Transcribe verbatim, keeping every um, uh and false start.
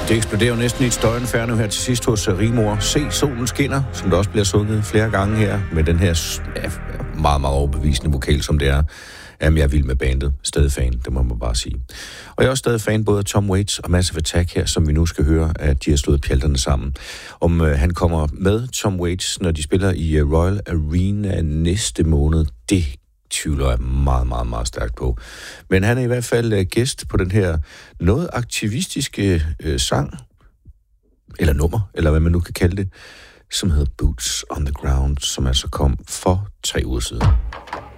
Det eksploderer jo næsten i et støjinferno her til sidst hos Rigmor. Se, solen skinner, som der også bliver sunget flere gange her, med den her ja, meget, meget overbevisende vokal, som det er. Jamen, jeg er vild med bandet. Stadig fan, det må man bare sige. Og jeg er også stadig fan både af Tom Waits og Massive Attack her, som vi nu skal høre, at de har slået pjalterne sammen. Om uh, han kommer med Tom Waits, når de spiller i uh, Royal Arena næste måned, det tvivler jeg meget, meget, meget stærkt på. Men han er i hvert fald uh, gæst på den her noget aktivistiske uh, sang, eller nummer, eller hvad man nu kan kalde det, som hedder Boots on the Ground, som altså kom for tre uger siden.